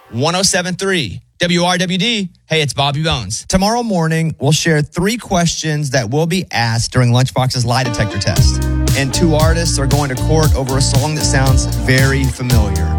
107.3 WRWD. Hey, it's Bobby Bones. Tomorrow morning, we'll share 3 questions that will be asked during Lunchbox's lie detector test. And 2 artists are going to court over a song that sounds very familiar.